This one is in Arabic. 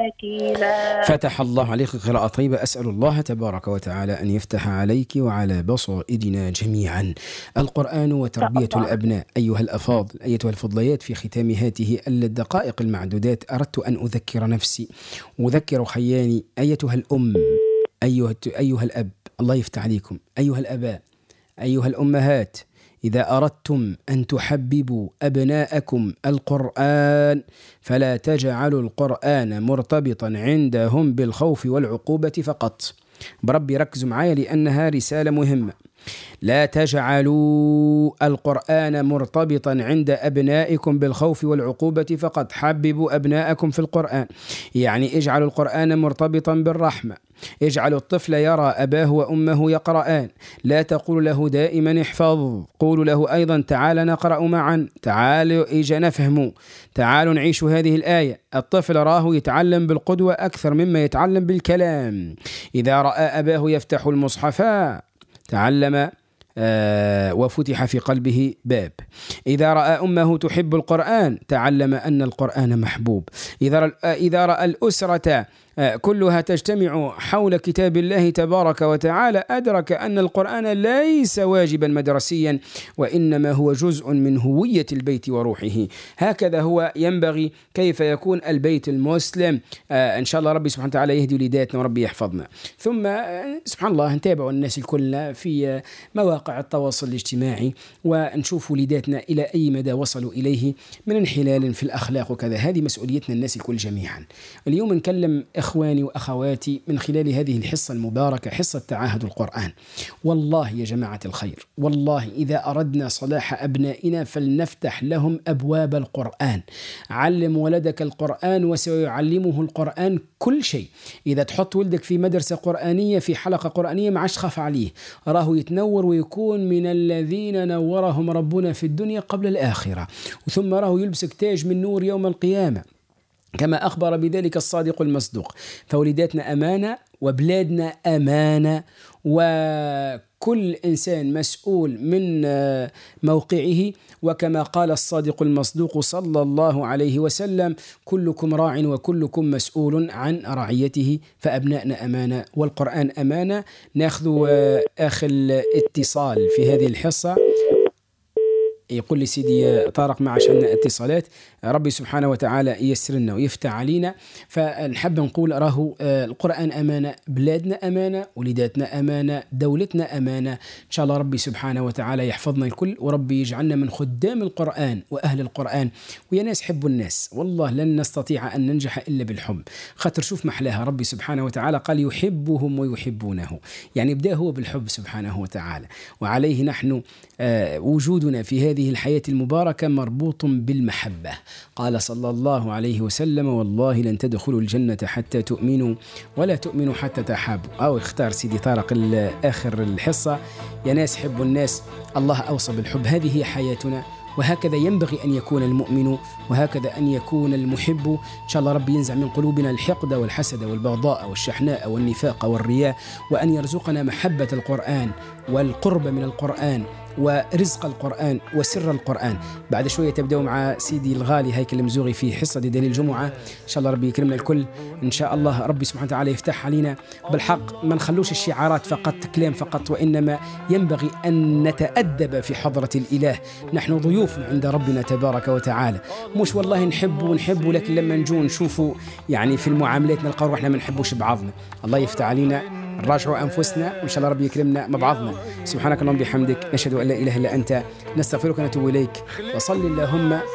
وكيلا. فتح الله عليك قراءة طيبة. أسأل الله تبارك وتعالى أن يفتح عليك وعلى بصائرنا جميعا. القرآن وتربية الأبناء. أيها الأفاضل، أيتها الفضليات، في ختام هذه الدقائق المعدودات أردت أن أذكر نفسي، أذكر خياني، أيتها الأم، أيها الأب، الله يفتح عليكم، أيها الأباء، أيها الأمهات، إذا أردتم أن تحببوا أبناءكم القرآن فلا تجعلوا القرآن مرتبطا عندهم بالخوف والعقوبة فقط. بربي ركزوا معايا لأنها رسالة مهمة. لا تجعلوا القرآن مرتبطا عند أبنائكم بالخوف والعقوبة فقط. حببوا أبناءكم في القرآن، يعني اجعلوا القرآن مرتبطا بالرحمة. اجعلوا الطفل يرى أباه وأمه يقرآن، لا تقول له دائما احفظ، قولوا له أيضا تعال نقرأ معا، تعالوا إجا نفهموا، تعالوا نعيش هذه الآية. الطفل راه يتعلم بالقدوة أكثر مما يتعلم بالكلام. إذا رأى أباه يفتح المصحف تعلم وفتح في قلبه باب. إذا رأى أمه تحب القرآن تعلم أن القرآن محبوب. إذا رأى الأسرة كلها تجتمع حول كتاب الله تبارك وتعالى أدرك أن القرآن ليس واجبا مدرسيا، وإنما هو جزء من هوية البيت وروحه. هكذا هو ينبغي كيف يكون البيت المسلم. إن شاء الله ربي سبحانه وتعالى يهدي وليداتنا وربي يحفظنا. ثم سبحان الله نتابع الناس الكل في مواقع التواصل الاجتماعي ونشوف وليداتنا إلى أي مدى وصلوا إليه من انحلال في الأخلاق وكذا. هذه مسؤوليتنا الناس الكل جميعا. اليوم نكلم إخواني وأخواتي من خلال هذه الحصة المباركة، حصة تعاهد القرآن. والله يا جماعة الخير، والله إذا أردنا صلاح أبنائنا فلنفتح لهم أبواب القرآن. علم ولدك القرآن وسيعلمه القرآن كل شيء. إذا تحط ولدك في مدرسة قرآنية، في حلقة قرآنية، ما عادش خاف عليه، راه يتنور ويكون من الذين نورهم ربنا في الدنيا قبل الآخرة، ثم راه يلبسك تاج من نور يوم القيامة كما أخبر بذلك الصادق المصدوق. فوليداتنا أمانة وبلادنا أمانة، وكل إنسان مسؤول من موقعه. وكما قال الصادق المصدوق صلى الله عليه وسلم: كلكم راع وكلكم مسؤول عن رعيته. فأبنائنا أمانة والقرآن أمانة. نأخذ آخر اتصال في هذه الحصة. يقول لي سيدي طارق ما عشان اتصالات، ربي سبحانه وتعالى ييسر لنا ويفتح علينا. فنحب نقول راهو القرآن أمانة، بلادنا أمانة، وليداتنا أمانة، دولتنا أمانة. إن شاء الله ربي سبحانه وتعالى يحفظنا الكل، وربي يجعلنا من خدام القرآن وأهل القرآن. ويا ناس حبوا الناس، والله لن نستطيع أن ننجح إلا بالحب. خاطر شوف محلاها، ربي سبحانه وتعالى قال يحبهم ويحبونه، يعني بدأ هو بالحب سبحانه وتعالى. وعليه نحن وجودنا في هذه الحياة المباركة مربوط بالمحبة. قال صلى الله عليه وسلم: والله لن تدخلوا الجنة حتى تؤمنوا ولا تؤمنوا حتى تحابوا. أو اختار سيدي طارق آخر الحصة: يا ناس حبوا الناس، الله أوصى بالحب. هذه هي حياتنا، وهكذا ينبغي أن يكون المؤمن، وهكذا أن يكون المحب. إن شاء الله ربي ينزع من قلوبنا الحقد والحسد والبغضاء والشحناء والنفاق والرياء، وأن يرزقنا محبة القرآن والقرب من القرآن ورزق القرآن وسر القرآن. بعد شوية تبدأوا مع سيدي الغالي هيكل المزوغي في حصة دليل الجمعة. إن شاء الله ربي يكرمنا الكل. إن شاء الله ربي سبحانه وتعالى يفتح علينا بالحق. ما نخلوش الشعارات فقط، كلام فقط، وإنما ينبغي أن نتأدب في حضرة الإله. نحن ضيوف عند ربنا تبارك وتعالى، مش والله نحب لكن لما نجو نشوفوا يعني في المعاملات نلقى روحنا ما نحبوش بعضنا. الله يفتح علينا، نراجعوا أنفسنا، وإن شاء الله ربي يكرمنا مع بعضنا. سبحانك اللهم بحمدك، نشهد أن لا إله إلا أنت، نستغفرك ونتوب إليك. وصل اللهم